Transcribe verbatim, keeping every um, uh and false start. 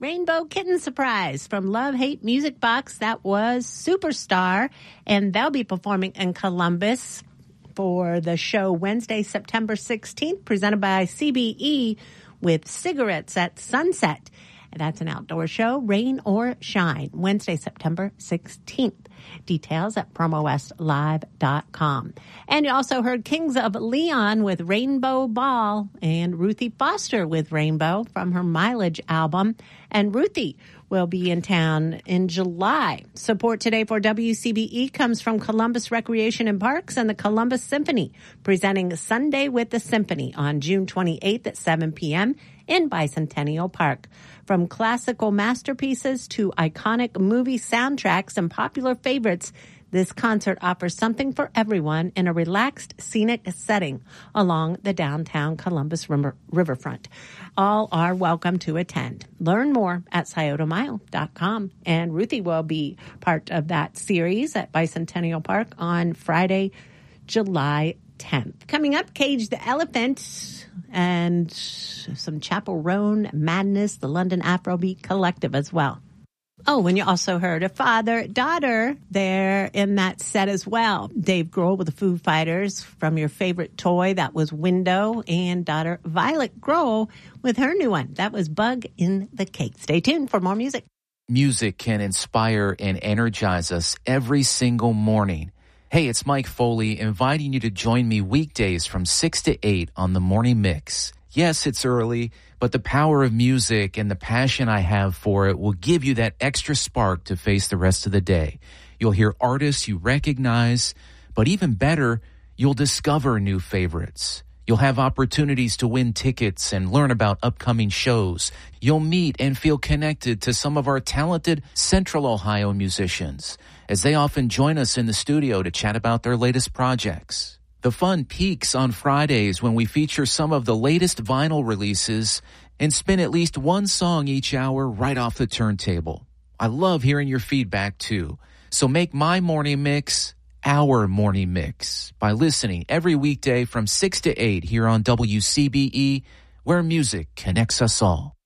Rainbow Kitten Surprise from Love Hate Music Box. That was Superstar, and they'll be performing in Columbus for the show Wednesday, September sixteenth, presented by C B E with Cigarettes at Sunset. That's an outdoor show, rain or shine, Wednesday, September sixteenth. Details at promo west live dot com. And you also heard Kings of Leon with Rainbow Ball and Ruthie Foster with Rainbow from her Mileage album. And Ruthie will be in town in July. Support today for W C B E comes from Columbus Recreation and Parks and the Columbus Symphony, presenting Sunday with the Symphony on June twenty-eighth at seven p.m. in Bicentennial Park. From classical masterpieces to iconic movie soundtracks and popular favorites, this concert offers something for everyone in a relaxed, scenic setting along the downtown Columbus river, riverfront. All are welcome to attend. Learn more at scioto mile dot com. And Ruthie will be part of that series at Bicentennial Park on Friday, July tenth. Coming up, Cage the Elephant and some Chapel Roan Madness, the London Afrobeat Collective as well. Oh, and you also heard a father-daughter there in that set as well. Dave Grohl with the Foo Fighters from Your Favorite Toy. That was Window. And daughter Violet Grohl with her new one. That was Bug in the Cake. Stay tuned for more music. Music can inspire and energize us every single morning. Hey, it's Mike Foley inviting you to join me weekdays from six to eight on the Morning Mix. Yes, it's early, but the power of music and the passion I have for it will give you that extra spark to face the rest of the day. You'll hear artists you recognize, but even better, you'll discover new favorites. You'll have opportunities to win tickets and learn about upcoming shows. You'll meet and feel connected to some of our talented Central Ohio musicians, as they often join us in the studio to chat about their latest projects. The fun peaks on Fridays when we feature some of the latest vinyl releases and spin at least one song each hour right off the turntable. I love hearing your feedback too. So make my morning mix our morning mix by listening every weekday from six to eight here on W C B E, where music connects us all.